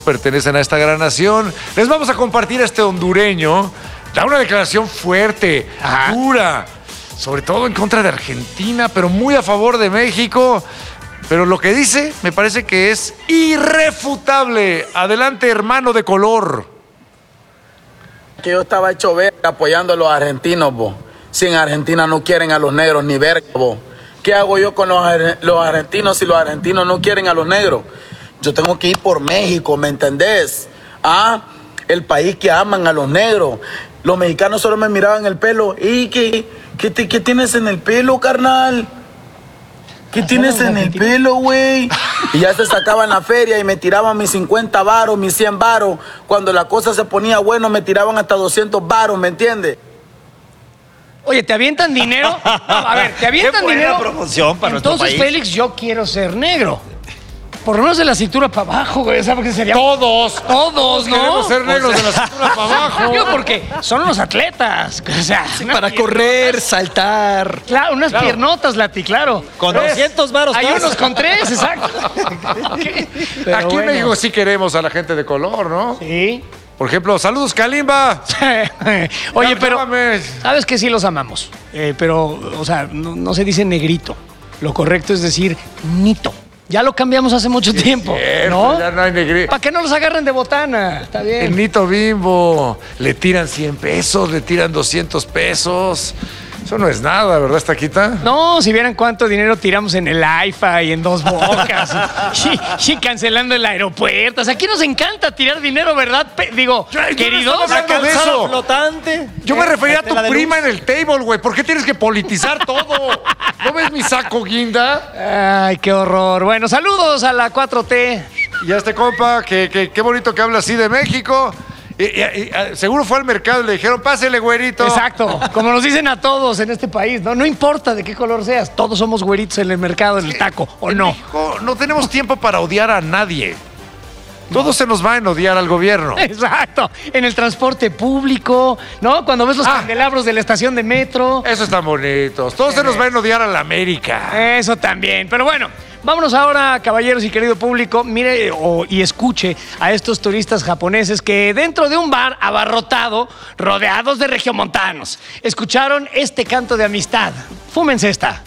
pertenecen a esta gran nación. Les vamos a compartir a este hondureño. Da una declaración fuerte, dura, sobre todo en contra de Argentina, pero muy a favor de México. Pero lo que dice me parece que es irrefutable. Adelante, hermano de color. Que yo estaba hecho verga apoyando a los argentinos, bo. Si en Argentina no quieren a los negros ni verga, bo. ¿Qué hago yo con los argentinos si los argentinos no quieren a los negros? Yo tengo que ir por México, ¿me entendés? El país que aman a los negros. Los mexicanos solo me miraban el pelo. ¿Y qué tienes en el pelo, carnal? ¿Qué tienes en el pelo, güey? Y ya se sacaban la feria y me tiraban mis 50 varos, mis 100 varos. Cuando la cosa se ponía bueno, me tiraban hasta 200 varos, ¿me entiendes? Oye, ¿te avientan dinero? No, a ver, ¿te avientan dinero? Qué buena promoción para nuestro país. Entonces, Félix, yo quiero ser negro. Por lo menos de la cintura para abajo, güey. ¿Sabes qué sería? Todos, ¿no? queremos ser negros de la cintura para abajo. Yo, porque son unos atletas. O sea, Para correr, saltar. Claro, unas piernotas, Lati, claro. Con 200 varos. Hay unos con 3, exacto. Aquí en México sí queremos a la gente de color, ¿no? Sí. Por ejemplo, saludos, Kalimba. Oye, pero Llámame. sabes que sí los amamos. Pero, o sea, no se dice negrito. Lo correcto es decir nito. Ya lo cambiamos hace mucho tiempo, ¿no? Ya no hay negrito. ¿Para qué no los agarren de botana? Está bien. El Nito Bimbo. Le tiran 100 pesos, le tiran 200 pesos. Eso no es nada, ¿verdad, Estaquita? No, si vieran cuánto dinero tiramos en el AIFA y en Dos Bocas. y cancelando el aeropuerto. O sea, aquí nos encanta tirar dinero, ¿verdad? Queridos. no estaba hablando de eso. Flotante. Yo me refería a tu La de prima luz. en el table, güey. ¿Por qué tienes que politizar todo? ¿No ves mi saco, guinda? Ay, qué horror. Bueno, saludos a la 4T. Y a este compa, que qué bonito que habla así de México. Seguro fue al mercado y le dijeron, pásele, güerito. Exacto, como nos dicen a todos en este país, ¿no? No importa de qué color seas, todos somos güeritos en el mercado, en el taco, ¿o no? México, no tenemos tiempo para odiar a nadie. Todo se nos va en odiar al gobierno. Exacto, en el transporte público, ¿no? Cuando ves los candelabros de la estación de metro. Eso están bonitos. Todo se nos va en odiar a la América. Eso también, pero bueno. Vámonos ahora, caballeros y querido público, mire y escuche a estos turistas japoneses que dentro de un bar abarrotado, rodeados de regiomontanos, escucharon este canto de amistad. Fúmense esta.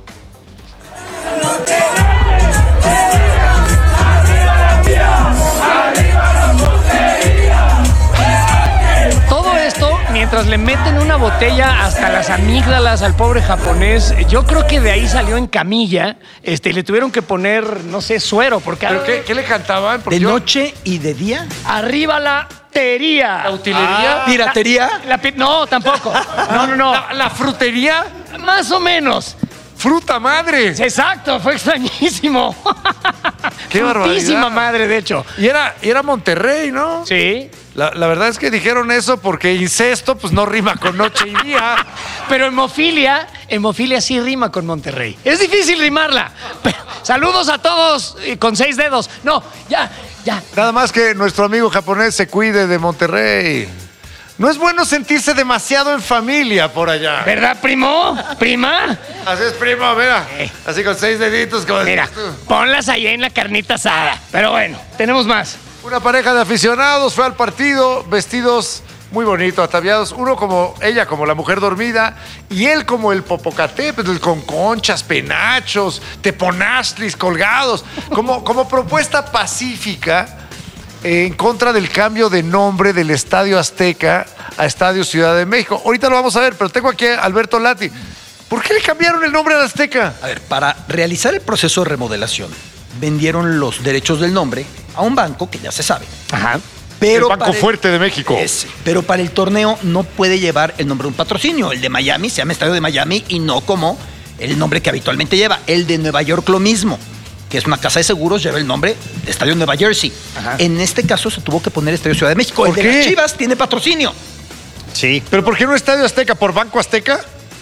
Todo esto mientras le meten una botella hasta las amígdalas al pobre japonés. Yo creo que de ahí salió en camilla. Le tuvieron que poner, no sé, suero. Porque ¿Pero qué le cantaban? Porque ¿De noche y de día? arriba la tería. ¿La utilería? ¿Piratería? No, tampoco. No. ¿La frutería? Más o menos. ¡Fruta madre! Exacto, fue extrañísimo. ¡Qué barbaridad! Frutísima madre, de hecho. Y era Monterrey, ¿no? Sí. La verdad es que dijeron eso porque incesto pues no rima con noche y día. Pero hemofilia sí rima con Monterrey. Es difícil rimarla. Pero, saludos a todos con 6 dedos. No, ya. Nada más que nuestro amigo japonés se cuide de Monterrey. No es bueno sentirse demasiado en familia por allá. ¿Verdad, primo? ¿Prima? Así es, primo, mira. Así con 6 deditos, como Mira, dices tú. ponlas ahí en la carnita asada. Pero bueno, tenemos más. Una pareja de aficionados fue al partido vestidos muy bonitos, ataviados. Uno como ella, como la mujer dormida, y él como el Popocatépetl, con conchas, penachos, teponaztlis colgados, como propuesta pacífica en contra del cambio de nombre del Estadio Azteca a Estadio Ciudad de México. Ahorita lo vamos a ver, pero tengo aquí a Alberto Lati. ¿Por qué le cambiaron el nombre al Azteca? A ver, para realizar el proceso de remodelación, vendieron los derechos del nombre a un banco que ya se sabe. Ajá. Pero el Banco Fuerte de México. Pero para el torneo no puede llevar el nombre de un patrocinio. El de Miami se llama Estadio de Miami y no como el nombre que habitualmente lleva. El de Nueva York lo mismo, que es una casa de seguros, lleva el nombre de Estadio Nueva Jersey. Ajá. En este caso se tuvo que poner Estadio Ciudad de México. ¿Por El de qué? las Chivas tiene patrocinio. Sí. ¿Pero por qué no Estadio Azteca? ¿Por Banco Azteca?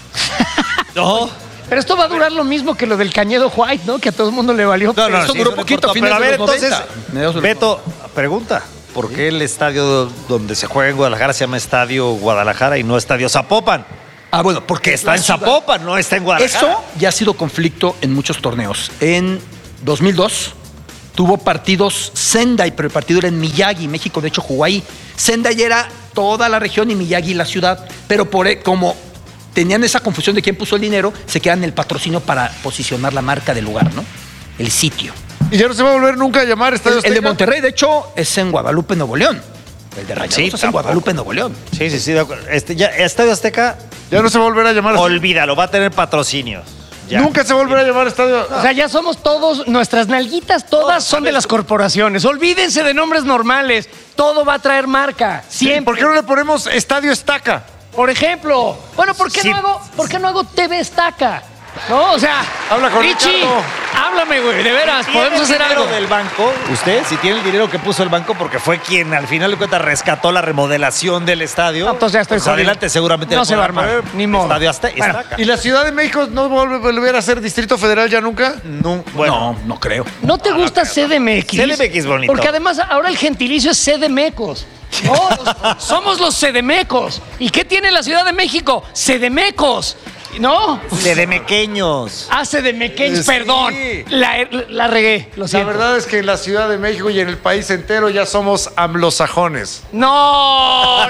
No. Pero esto va a durar lo mismo que lo del Cañedo White, ¿no? Que a todo el mundo le valió. No, Esto sí, duró eso poquito, importó. fines Pero a de ver, los 90. entonces, Mediados de los Beto, pregunta. ¿Por qué el estadio donde se juega en Guadalajara se llama Estadio Guadalajara y no Estadio Zapopan? Ah, bueno, porque Está en Zapopan, no está en Guadalajara. Eso ya ha sido conflicto en muchos torneos. En 2002, tuvo partidos Sendai, pero el partido era en Miyagi, México de hecho jugó ahí. Sendai era toda la región y Miyagi la ciudad, pero como tenían esa confusión de quién puso el dinero, se quedan el patrocinio para posicionar la marca del lugar, ¿no? El sitio. Y ya no se va a volver nunca a llamar Estadio El de Azteca. Monterrey, de hecho, es en Guadalupe, Nuevo León. El de Rayados Sí, es en tampoco. Guadalupe, Nuevo León. Sí, de acuerdo. Ya, Estadio Azteca, Ya no se va a volver a llamar. olvídalo, va a tener patrocinios. Ya. Nunca se volverá a llamar Estadio. O sea, ya somos todos, nuestras nalguitas todas son de las corporaciones. Olvídense de nombres normales. Todo va a traer marca. Siempre. ¿Por qué no le ponemos Estadio Estaca? Por ejemplo, bueno, ¿por qué no hago TV Estaca? No, o sea, Habla con Richie, Ricardo. háblame, güey, de veras, ¿Tiene podemos el hacer dinero algo. del banco? ¿Usted? Si tiene el dinero que puso el banco, porque fue quien al final de cuentas rescató la remodelación del estadio. No, entonces ya estoy pues jodido. adelante, seguramente. No le se va a podrán armar, poner ni modo. Estadio Bueno, Estaca. ¿Y la Ciudad de México no va a volver a ser Distrito Federal ya nunca? Bueno, No creo. ¿No te gusta CDMX? CDMX bonito. Porque además ahora el gentilicio es CDMecos. No, somos los CDMecos. ¿Y qué tiene la Ciudad de México? CDMecos. ¿No? de mequeños. CDMequeños, Sí. perdón. La regué, lo La siento. verdad es que en la Ciudad de México y en el país entero ya somos anglosajones. No.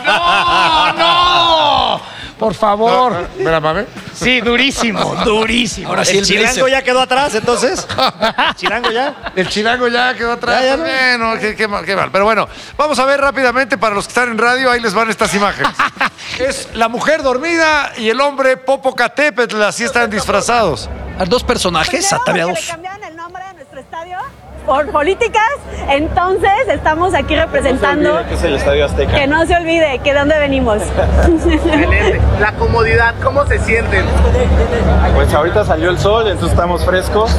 Por favor. ¿Me la mame? Sí, durísimo. Ahora sí, ¿El el Chilango Blazer. ya quedó atrás, entonces? ¿Chilango ya? El chilango ya quedó atrás. Ya, no. Bueno, qué mal. Pero bueno, vamos a ver rápidamente para los que están en radio, ahí les van estas imágenes. Es la mujer dormida y el hombre Popocatépetl, así están disfrazados. Hay dos personajes Primero, porque ataviados. le cambiaron el nombre a nuestro estadio por políticas, entonces estamos aquí representando que es el Estadio Azteca. que no se olvide que de dónde venimos. La comodidad, ¿cómo se sienten? Pues ahorita salió el sol, entonces estamos frescos.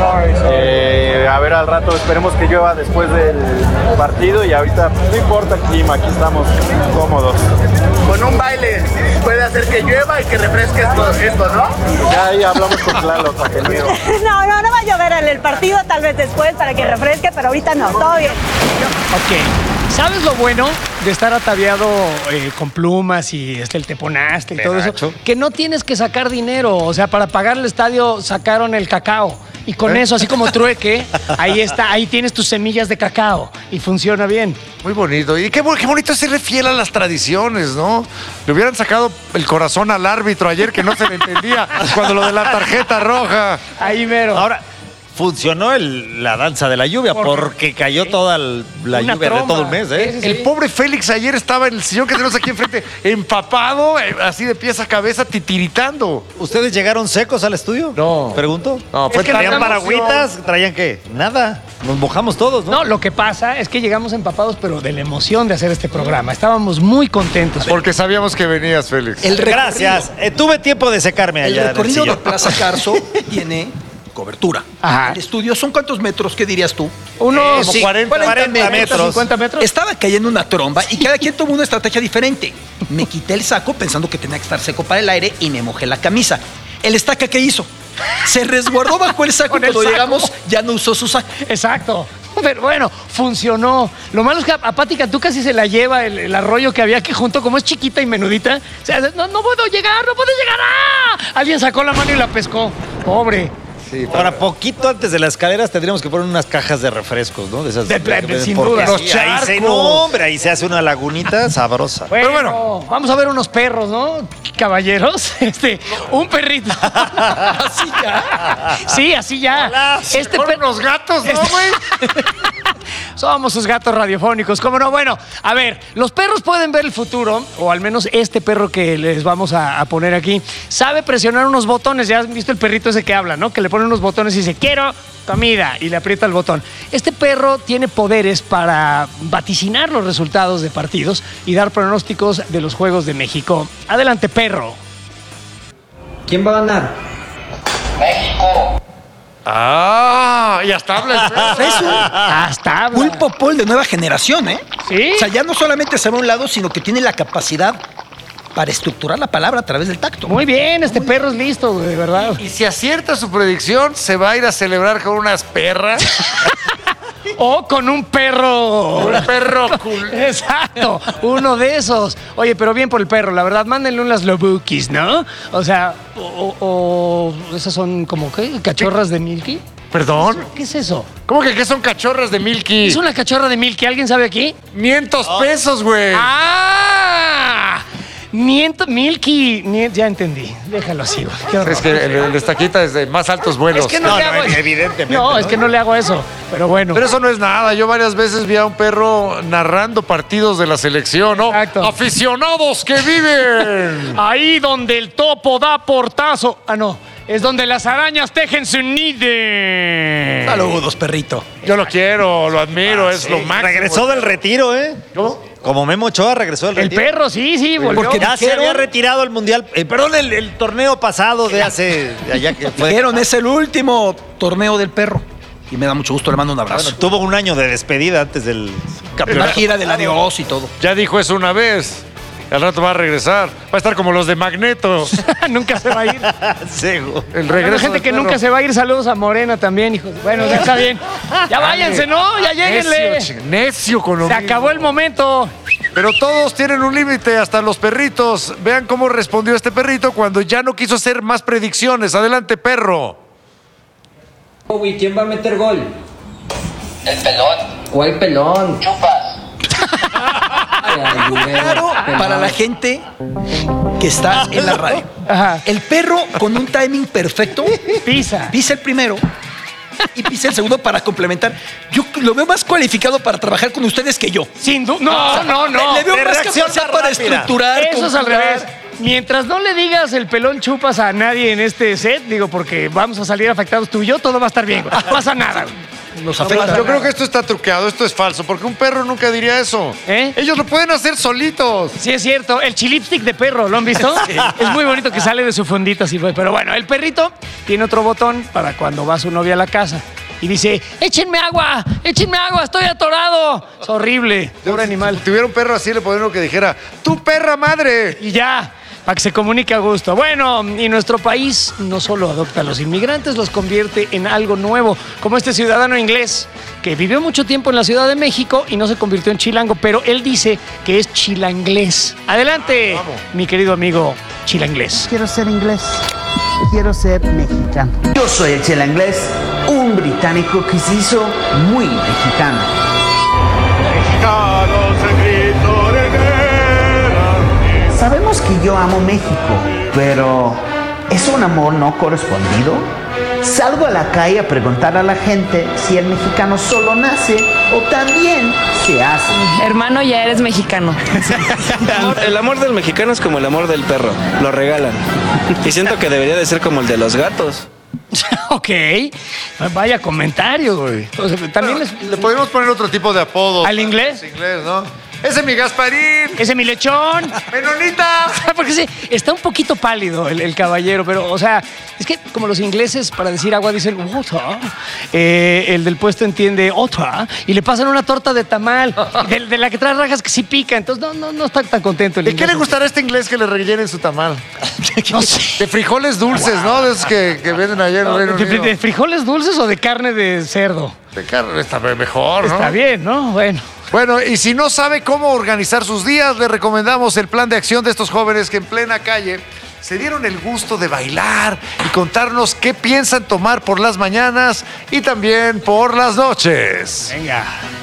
A ver al rato, esperemos que llueva después del partido y ahorita no importa el clima, aquí estamos cómodos. Con un baile puede hacer que llueva y que refresque esto, ¿no? Ya ahí hablamos con Tlaloc, el mío. No va a llover en el partido, tal vez después para que refresque, pero ahorita no, todo bien. Ok. ¿Sabes lo bueno de estar ataviado con plumas y el teponaste y todo eso? Penacho. Que no tienes que sacar dinero. O sea, para pagar el estadio sacaron el cacao. Y con eso, así como trueque, ahí está, ahí tienes tus semillas de cacao. Y funciona bien. Muy bonito. Y qué bonito es ser fiel a las tradiciones, ¿no? Le hubieran sacado el corazón al árbitro ayer que no se le entendía cuando lo de la tarjeta roja. Ahí mero. Ahora, funcionó la danza de la lluvia porque cayó toda la Una lluvia de tromba. todo el mes, ¿eh? Sí. El pobre Félix ayer estaba en el sillón que tenemos aquí enfrente, empapado, así de pies a cabeza, titiritando. ¿Ustedes llegaron secos al estudio? No. Pregunto. No, fue Es que tan ¿Traían andamos- paragüitas? ¿Traían qué? Nada. Nos mojamos todos, ¿no? No, lo que pasa es que llegamos empapados, pero de la emoción de hacer este programa. Estábamos muy contentos. Porque sabíamos que venías, Félix. El recorrido- Gracias. Tuve tiempo de secarme El allá. en el recorrido de sillón. Plaza Carso tiene cobertura. Ajá. El estudio, ¿son cuántos metros? ¿Qué dirías tú? Unos Como 40 metros. 50 metros. Estaba cayendo una tromba y cada quien tomó una estrategia diferente. Me quité el saco pensando que tenía que estar seco para el aire y me mojé la camisa. El Estaca, ¿qué hizo? Se resguardó bajo el saco y Con el cuando saco. llegamos ya no usó su saco. Exacto. Pero bueno, funcionó. Lo malo es que a Pati Cantú casi se la lleva el arroyo que había aquí junto, como es chiquita y menudita. O sea, no puedo llegar, no puedo llegar. ¡Ah! Alguien sacó la mano y la pescó. Pobre. Ahora, poquito antes de las escaleras tendríamos que poner unas cajas de refrescos, ¿no? De esas. Sin porque duda. así Los ahí se, charcos. no, hombre, ahí se hace una lagunita sabrosa. Bueno, vamos a ver unos perros, ¿no? Caballeros. Un perrito. Así ya. Sí, así ya. Hola. Fueron los gatos, ¿no, güey? Somos sus gatos radiofónicos, ¿cómo no? Bueno, a ver, los perros pueden ver el futuro, o al menos este perro que les vamos a poner aquí, sabe presionar unos botones. Ya has visto el perrito ese que habla, ¿no? Que le pone unos botones y dice, quiero comida, y le aprieta el botón. Este perro tiene poderes para vaticinar los resultados de partidos y dar pronósticos de los Juegos de México. Adelante, perro. ¿Quién va a ganar? Ah, y hasta habla el perro. Es un Hasta habla. pulpo pol de nueva generación, ¿eh? Sí. O sea, ya no solamente se va a un lado, sino que tiene la capacidad para estructurar la palabra a través del tacto. Muy bien, este perro es listo, de verdad. Y si acierta su predicción, se va a ir a celebrar con unas perras. O con un perro. Un perro cool. Exacto, uno de esos. Oye, pero bien por el perro, la verdad, mándenle unas lobukis, ¿no? O sea, o esas son como, ¿qué? ¿Cachorras de Milky? ¿Perdón? ¿Qué es eso? ¿Cómo que qué son cachorras de Milky? Es una cachorra de Milky. ¿Alguien sabe aquí? 500 pesos, güey. ¡Ah! Milky. Ya entendí. Déjalo así, güey. Qué horror. Es que el estaquita es de más altos vuelos. Es que no le hago eso. evidentemente. No, es que no le hago eso. Pero bueno. Pero eso no es nada. Yo varias veces vi a un perro narrando partidos de la selección, ¿no? Exacto. ¡Aficionados que viven! Ahí donde el topo da portazo. Ah, no. Es donde las arañas tejen su nido. Saludos, perrito. Yo lo quiero, lo admiro, es lo máximo. Regresó del retiro, ¿eh? ¿Cómo? Como Memo Ochoa regresó del El retiro. perro, sí, volvió. Porque Ya se dijeron- había retirado el mundial. Perdón, el torneo pasado de hace. De allá que fue. Dijeron, es el último torneo del perro. Y me da mucho gusto, le mando un abrazo. Bueno, tuvo un año de despedida antes del La campeonato. gira del adiós y todo. Ya dijo eso una vez. Al rato va a regresar. Va a estar como los de Magneto. Nunca se va a ir. Sí, güey. El Hay regreso gente del que perro. nunca se va a ir. Saludos a Morena también, hijos. Bueno, ya está bien. Ya váyanse, ¿no? Ya lléguenle. Necio con lo Se mismo. acabó el momento. Pero todos tienen un límite, hasta los perritos. Vean cómo respondió este perrito cuando ya no quiso hacer más predicciones. Adelante, perro. Uy, ¿quién va a meter gol? El pelón. ¿Cuál pelón? Chupas. Claro, para la gente que está en la radio. Ajá. El perro con un timing perfecto Pisa. pisa el primero y pisa el segundo para complementar. Yo lo veo más cualificado para trabajar con ustedes que yo. Sin duda. No. Le veo De más reacción capacidad para rápida. estructurar. Eso es al conjugar. revés. Mientras no le digas el pelón chupas a nadie en este set, digo, porque vamos a salir afectados tú y yo, todo va a estar bien, güey. No pasa nada, güey. Nos afecta. Yo creo que esto está truqueado, esto es falso, porque un perro nunca diría eso. ¿Eh? Ellos lo pueden hacer solitos. Sí, es cierto. El chilipstick de perro, ¿lo han visto? Es muy bonito que sale de su fondita así, güey. Pero bueno, el perrito tiene otro botón para cuando va su novia a la casa. Y dice, échenme agua, estoy atorado. Es horrible, pobre animal. Si tuviera un perro así, le podría uno que dijera, ¡tu perra madre! Y ya, para que se comunique a gusto. Bueno, y nuestro país no solo adopta a los inmigrantes, los convierte en algo nuevo, como este ciudadano inglés que vivió mucho tiempo en la Ciudad de México y no se convirtió en chilango, pero él dice que es chilanglés. Adelante, mi querido amigo chilanglés. Quiero ser inglés. Quiero ser mexicano. Yo soy el Chela Inglés, un británico que se hizo muy mexicano. Sabemos que yo amo México, pero ¿es un amor no correspondido? Salgo a la calle a preguntar a la gente si el mexicano solo nace o también se hace. Hermano, ya eres mexicano. El amor del mexicano es como el amor del perro, lo regalan. Y siento que debería de ser como el de los gatos. Ok, vaya comentario, güey. O sea, también Le podemos poner otro tipo de apodo. ¿Al inglés? Inglés, ¿no? ¡Ese es mi Gasparín! ¡Ese es mi lechón! ¡Menonita! Porque sí, está un poquito pálido el caballero, pero, o sea, es que como los ingleses para decir agua dicen water, el del puesto entiende otra y le pasan una torta de tamal, de la que trae rajas que sí pica, entonces no está tan contento el ¿De qué inglés. le gustará a este inglés que le rellenen su tamal? No sé. De frijoles dulces, ¿no? De esos que venden ayer en el Reino Unido. ¿De frijoles dulces o de carne de cerdo? De carne está mejor, ¿no? Está bien, ¿no? Bueno, y si no sabe cómo organizar sus días, le recomendamos el plan de acción de estos jóvenes que en plena calle se dieron el gusto de bailar y contarnos qué piensan tomar por las mañanas y también por las noches. Venga.